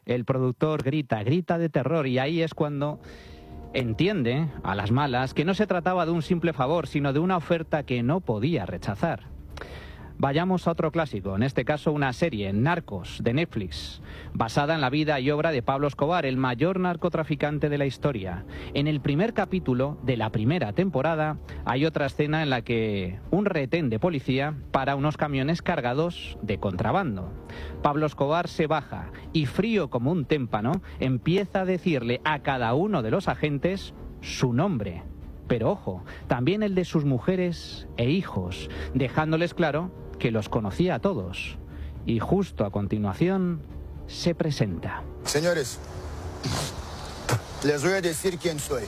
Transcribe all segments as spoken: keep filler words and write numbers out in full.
El productor grita, grita de terror, y ahí es cuando entiende, a las malas, que no se trataba de un simple favor, sino de una oferta que no podía rechazar. Vayamos a otro clásico, en este caso una serie, Narcos, de Netflix, basada en la vida y obra de Pablo Escobar, el mayor narcotraficante de la historia. En el primer capítulo de la primera temporada hay otra escena en la que un retén de policía para unos camiones cargados de contrabando. Pablo Escobar se baja y, frío como un témpano, empieza a decirle a cada uno de los agentes su nombre. Pero ojo, también el de sus mujeres e hijos, dejándoles claro que los conocía a todos. Y justo a continuación se presenta. Señores, les voy a decir quién soy.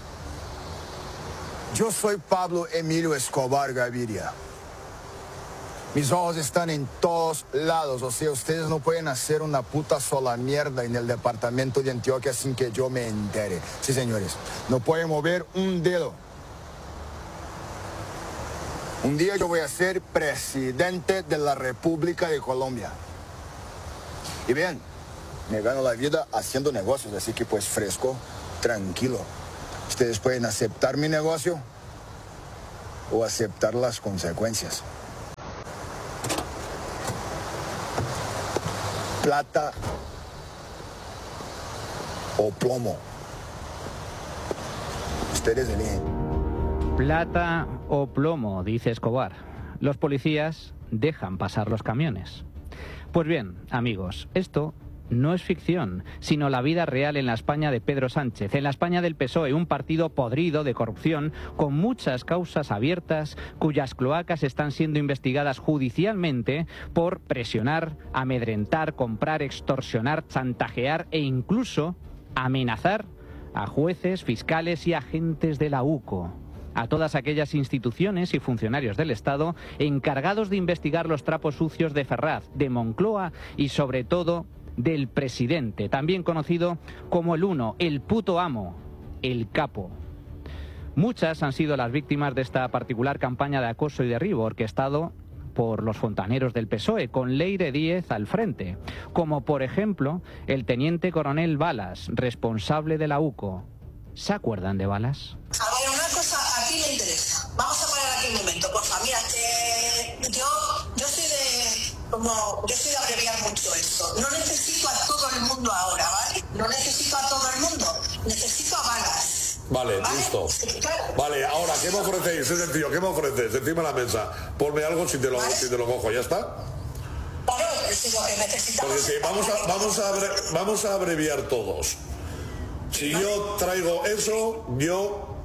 Yo soy Pablo Emilio Escobar Gaviria. Mis ojos están en todos lados, o sea, ustedes no pueden hacer una puta sola mierda en el departamento de Antioquia sin que yo me entere. Sí, señores, no pueden mover un dedo. Un día yo voy a ser presidente de la República de Colombia. Y bien, me gano la vida haciendo negocios, así que pues fresco, tranquilo. Ustedes pueden aceptar mi negocio o aceptar las consecuencias. Plata o plomo. Ustedes eligen. Plata o plomo, dice Escobar. Los policías dejan pasar los camiones. Pues bien, amigos, esto no es ficción, sino la vida real en la España de Pedro Sánchez, en la España del P S O E, un partido podrido de corrupción con muchas causas abiertas, cuyas cloacas están siendo investigadas judicialmente por presionar, amedrentar, comprar, extorsionar, chantajear e incluso amenazar a jueces, fiscales y agentes de la U C O. A todas aquellas instituciones y funcionarios del Estado encargados de investigar los trapos sucios de Ferraz, de Moncloa y sobre todo del presidente, también conocido como el Uno, el puto amo, el capo. Muchas han sido las víctimas de esta particular campaña de acoso y derribo orquestado por los fontaneros del P S O E, con Leire Díez al frente, como por ejemplo el teniente coronel Balas, responsable de la U C O. ¿Se acuerdan de Balas? A ver, una cosa, aquí me interesa. Vamos a parar aquí un momento, porfa. Mira, que yo, yo soy de, como, yo soy de abreviar mucho esto. No necesito a todo el mundo ahora, ¿vale? No necesito a todo el mundo, necesito a Balas. Vale, ¿vale? Listo. Sí, claro. Vale, ahora, ¿qué me ofrecéis? Es sencillo, ¿qué me ofreces? Encima de la mesa. Ponme algo si te lo, ¿vale? si te lo cojo, ¿ya está? Claro, si lo que necesitamos... Porque sí, vamos a, vamos, a abre, vamos a abreviar todos. Si yo traigo eso, yo...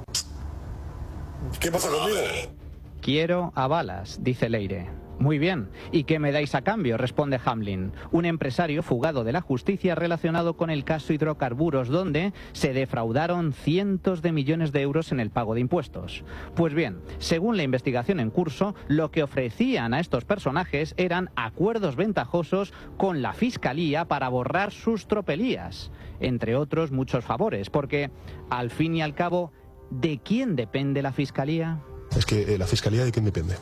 ¿Qué pasa conmigo? Quiero a Balas, dice Leire. Muy bien. ¿Y qué me dais a cambio?, responde Hamlin, un empresario fugado de la justicia relacionado con el caso hidrocarburos, donde se defraudaron cientos de millones de euros en el pago de impuestos. Pues bien, según la investigación en curso, lo que ofrecían a estos personajes eran acuerdos ventajosos con la Fiscalía para borrar sus tropelías, entre otros muchos favores, porque, al fin y al cabo, ¿de quién depende la Fiscalía? Es que eh, la Fiscalía, ¿de quién depende?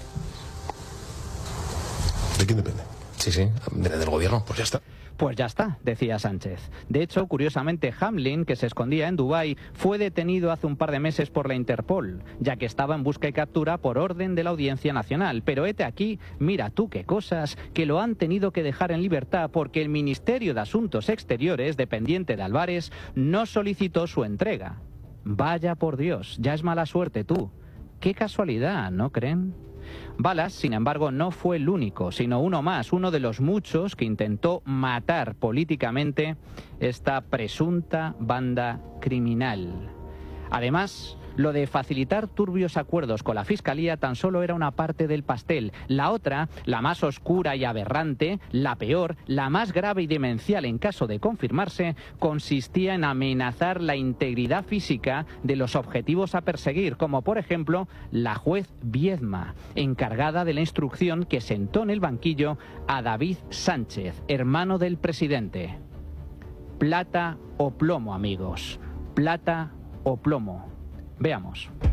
¿De quién depende? Sí, sí, del gobierno, pues ya está. Pues ya está, decía Sánchez. De hecho, curiosamente, Hamlin, que se escondía en Dubái, fue detenido hace un par de meses por la Interpol, ya que estaba en busca y captura por orden de la Audiencia Nacional. Pero hete aquí, mira tú qué cosas, que lo han tenido que dejar en libertad porque el Ministerio de Asuntos Exteriores, dependiente de Álvarez, no solicitó su entrega. Vaya por Dios, ya es mala suerte tú. Qué casualidad, ¿no creen? Balas, sin embargo, no fue el único, sino uno más, uno de los muchos que intentó matar políticamente esta presunta banda criminal. Además, lo de facilitar turbios acuerdos con la Fiscalía tan solo era una parte del pastel. La otra, la más oscura y aberrante, la peor, la más grave y demencial en caso de confirmarse, consistía en amenazar la integridad física de los objetivos a perseguir, como por ejemplo la juez Viedma, encargada de la instrucción que sentó en el banquillo a David Sánchez, hermano del presidente. Plata o plomo, amigos. Plata o plomo. Veamos.